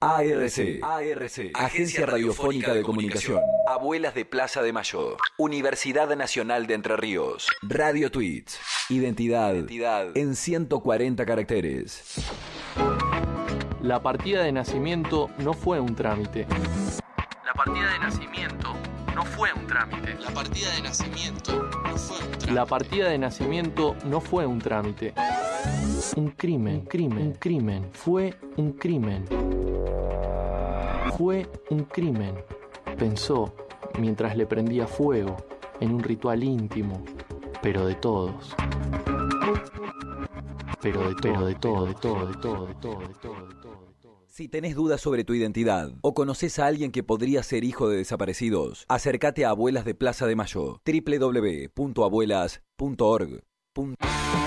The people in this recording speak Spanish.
ARC, Agencia Radiofónica de Comunicación. Abuelas de Plaza de Mayo. Universidad Nacional de Entre Ríos. Radio Tweets. Identidad en 140 caracteres. La partida de nacimiento no fue un trámite. La partida de nacimiento no fue un trámite. La partida de nacimiento no fue un trámite. La partida de nacimiento no fue un trámite. Un crimen. Fue un crimen. Fue un crimen, pensó mientras le prendía fuego en un ritual íntimo, pero de todos. Pero de todo. Si tenés dudas sobre tu identidad o conoces a alguien que podría ser hijo de desaparecidos, acércate a Abuelas de Plaza de Mayo, www.abuelas.org.